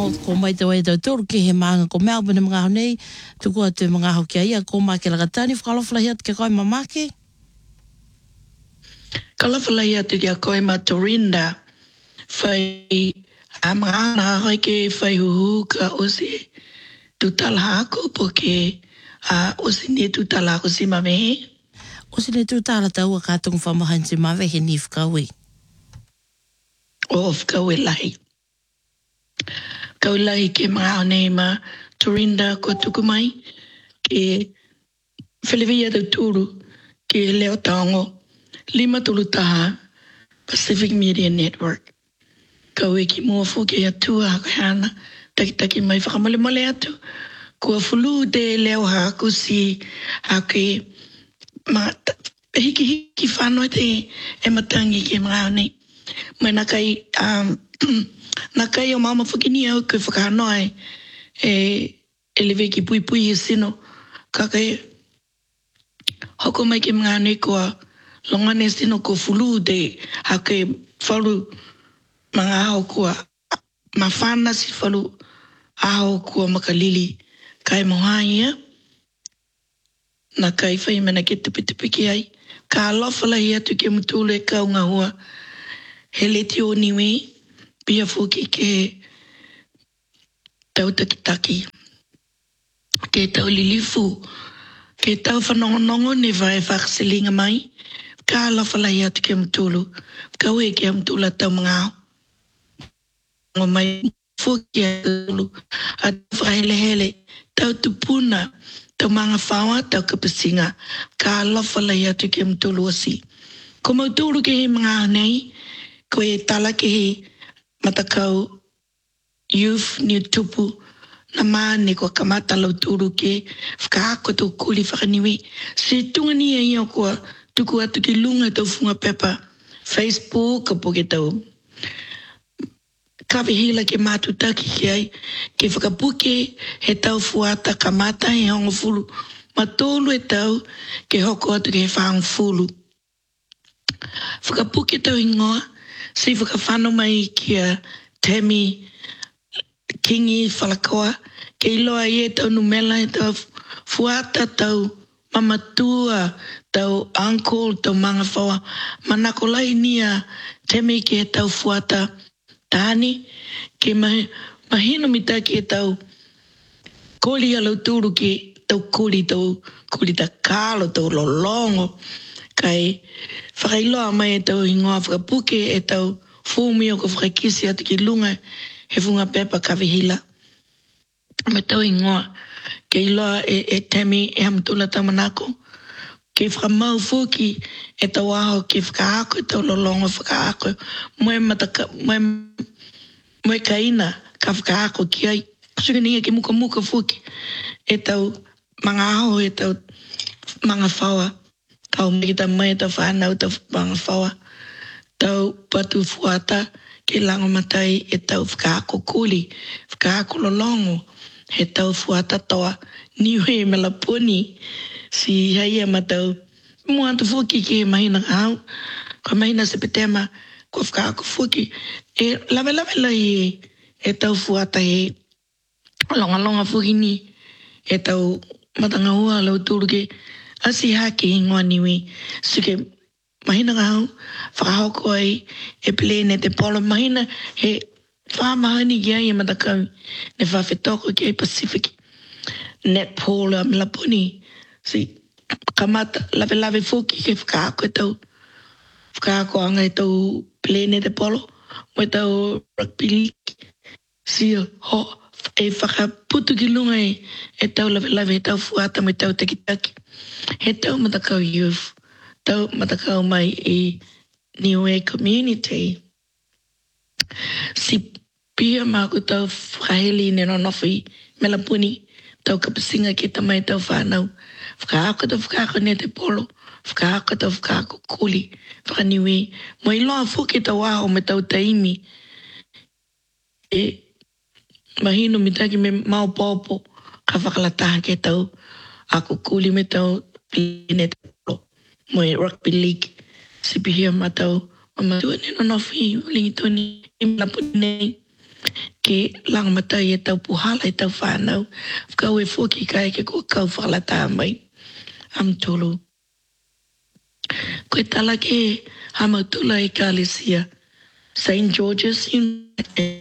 ko mai te wai tau tōru ke he maanga ko Melbourne mga hau nei, tuku a te mga hau kia ia, ko mai ke lagatani, whakalofala hia te ke koe mamake? Kalofala hia te kia koe ma Torinda, whai a mga ana hoi ke whai huhu ka osi tutala hako po ke a osi ne tutala hako si mamehe. Osi ne tutala tau a kātungu whamahan si mawe he ni whakaui. O whakaui lahi. Kau lahi ke mga hau nei ma Torinda ko tuku mai ke whelewia tau tūru ke leo taongo 5 tulu taha Pacific Media Network. Kau e ki mua fuke atua hako hana taki mai whakamole mole atu. Kua fulu de leo haku si hake ma hiki whanau te e matangi ke mga hau nei. Mai nakai nakai o mama whakini au ke whakahanoai e lewe ki pui e sino. Kakai hoko mai ke mga nei kua longane sino ko fulu de hake whalu mga hao kua mawhana si whalu hao kua makalili kai mohania. Na kai whai mana ke tupi ki ai. Ka alofala hi atu ke mutule kau ngā hua he leti o niwe pia fuki ke tau taki. Ke tau lilifu. Ke tau whanongonongo ne vai whakaselinga mai. Ka alofala hi atu ke mutulu. Kau e ke mutula tau mga hao. Ngo mai fuki atulu. A whahelehele. Tau tupuna. Tau mga whawa, tau kapasinga. Ka alofala hi atu ke mutulu osi. Ko mautulu ke he mga nei. Ko e tala ke he matakau youth ni tupu na maane ko kamata lau turu ke whakaako tau kuli whakaniwi. Se tunga ni e ia kua tuku atu ki lunga tau funga pepa Facebook ka po ke tau. Kawe hila ke matutaki ki ai ke whakapuke he tau fuata kamata he hongo fulu. Matolu e tau ke hoko atu ke he whaang fulu. Whakapuke tau ingoa si whakawhano mai kia Temi Kingi Whalakoa ke iloa i e tau numela e tau fuata tau mamatua tau uncle tau mga whaua manakolai nia Temi ke tau fuata tani ke mahino mita ke tau koli alau turu ke tau kuli ta kalo tau lolongo kai whakailoa mai e tau ingoa whakapuke e tau fumi o ko whakakisi atu ki lunga he funga pepa kawihila. Me tau ingoa ke iloa e Temi e hamtula tau manako ke whakamau fuki e tau aho ke whakaako e tau lolongo whakaako moe kaina ka whakaako ki ai sukininga ke muka fuki e tau mga aho e tau mga whaua tau mekita mai tau whanau tau mga whaua tau patu fuata ke lango matai e tau whakaako kuli whakaako lolongo he tau fuata toa niwe me la puni si haia matau muantu fuki ke mahina hau ko mahina sepetema ko whakaako fuki e lawe lai e tau fuata he longa fuki ni e tau matanga hua lau turu ke asi hake ingoa niwe suke mahina hau whakahoko ai e plene te polo mahina he whamahani ki ai e matakau ne whawhetoko ki ai Pacific Netpol a Milapuni si kamata lawe fuki ke whakaako e tau whakaako anga e tau plene te polo mo e tau rugby league si ho e whakaputu ki lunga e tau lawe e tau fuata mo e tau taki he tau matakau youth tau matakau mai i Niue community si pia māku tau whaheli ne nonofi Melapuni tau kapasinga ki tamai tau whanau whakaako ne te polo whakaako kuli whakaniwe mo i loa fuki tau aho me tau taimi e mahino mitaki me mau popo ka whakalataha ke tau ako kuli me tau ne te polo mo i rugby league si pihia matau mamatua ne nonofi lingi toni i Melapuni nei ke lang mata e tau puhala e tau whanau. Kau e fōki kai ke kua kau whalata mai. Am tolu. Koe tala ke hamautula e Kalesia. St. George's United.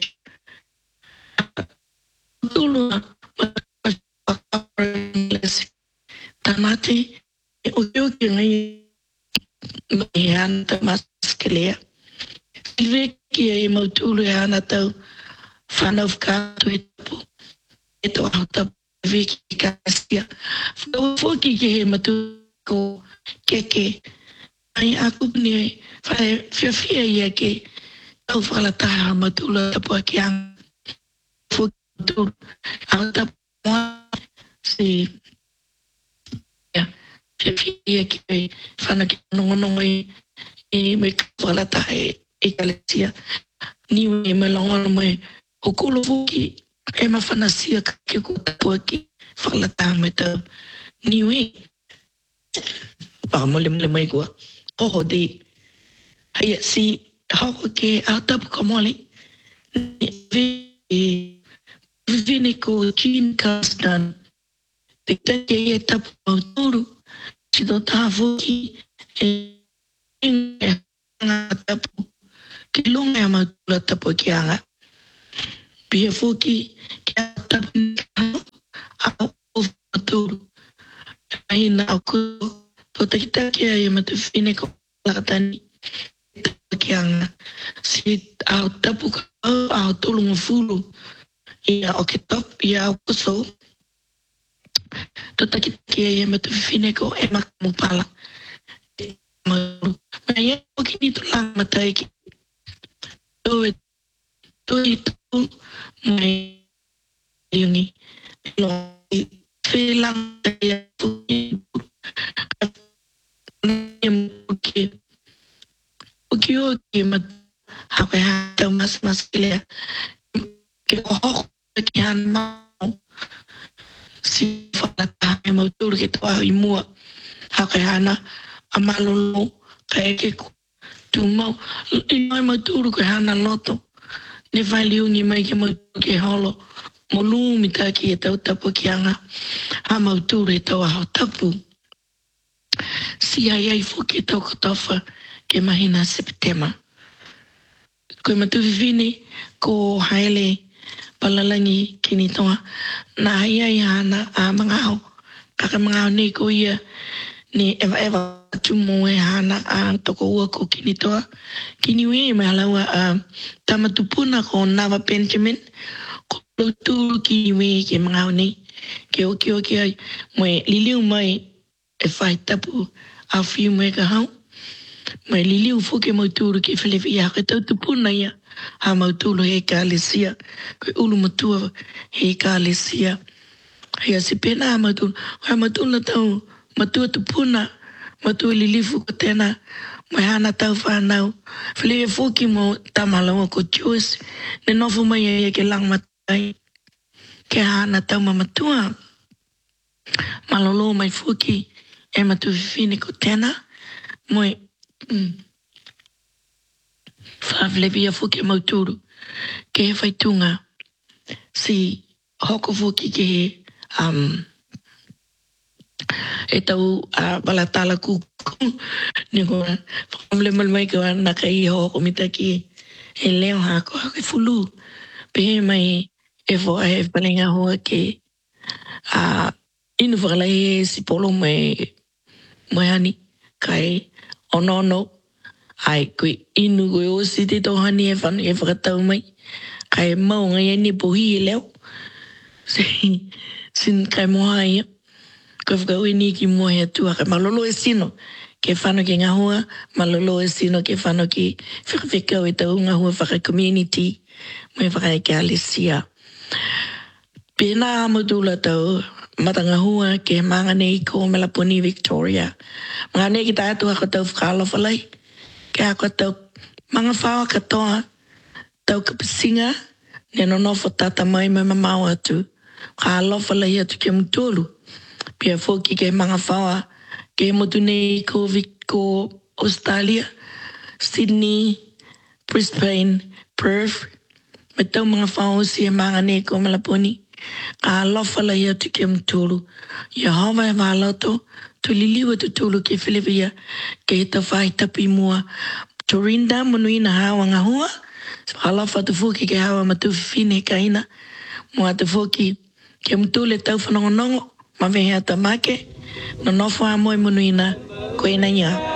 Tulu tamate e o ke ngai mai ana tamaskelea. Silve ki e mautulu e ana tau whanau whakatu e tapu. E to ahota veki Kalesia. Fōki ke he matu ko keke. Ai aku ni whae whiawhia ia ke tau whalataha matula tapu aki ang fōki ang tapu moa si whiawhia ke whana ki nongonongo e me whalataha e Kalesia. Niwe me longono me o kulo fōki e ma whanasia ke ko tapu aki whalataha me tau. Niwe mole mai kua. Oho de haya si hako ke atapu kamole vini ko Jean Castan te ke e tapu mauturu si do tafuki e inga tapu ki lunga ya mautula tapu ki anga pia fuki ki tapu au mauturu ai na aku to te kita kia e matu fine ko lakatani kianga si au tapu au tulungu fulu ia o ke top ia o kuso to te kita kia e matu fine ko e makamupala ma ia o kini tu lang matai ki to i tu mai yungi lo felang ia fuki Uki mat hape hata mas kile ke hok ke han mau si falata e motor ke toa imua hake hana amalolo ke tu mau i motor ke hana loto ne valeu ni mai ke motor ke holo molu mitaki e tau tapu ki anga ha motor e toa ho tapu si ai fuki tau kotofa ke mahina Septema. Koe matu vivini ko haele palalangi kini toa na haia i hana a mangao. Kaka mangao nei ko ia ni eva tumo e hana a toko ua ko kini toa. Kini ui me halaua a tamatupuna ko Nava Benjamin ko lotu kini ui ke mangao nei. Ke oki ai moe liliu mai e whai tapu a whiu me ka hau. Mai liliu fuke mauturu ke whilewhia ke tau tupuna ia ha mauturu he Kalesia koe ulu matua he Kalesia hea si pena ha mauturu ha mauturu na tau matua tupuna matua lilifu ko tena mai hana tau whanau whilewe fuki mo tamalawa ko Joyce ne nofu mai ia ke lang matai ke hana tau mamatua malolo mai fuki e matu whiwhine ko tena moe whawlewia fuki mauturu ke he whaitunga si hoko fuki ke he e tau balatala kuku ni ko whamlemal mai ka wana ka i hoko mita ki e leo hako hake fulu pe mai e fo a he palenga hoa ke inu whakalai e si polo mai ani kai onono ai koe inu koe o si te tohani e whakatau mai kai mau ngai ni pohi e leo sin kai moha ia koe whakau e ni ki moa hea tua kai malolo e sino ke whano ki ngā hua malolo e sino ke whano ki whakawhikau e tau ngā hua whaka community mai whakai Kalesia pēnā amatula tau matanga hua ke manga nei ko Melaponi Victoria. Mga nei kita atu ako tau whakalawhalai. Ke ako tau mga whawa katoa tau kapasinga ne no nofo tata mai mai mamau atu. Whakalawhalai atu ke mutolu. Pia fōki ke mga whawa ke motu nei ko Australia, Sydney, Brisbane, Perth, Me tau mga whaosi e manga ne ko malaponi. A lofa la ia tu ke mtulu. Yehova e waloto, tu liliwa tu tulu ke Filipia, ke hita whai tapi mua. Turinda munuina hawa ngahua, halofa tu fuki ke hawa matu fine kaina, mua tu fuki ke mtule tau whanongonongo, ma vehe ata make, no nofo a moe munuina, koe na ia.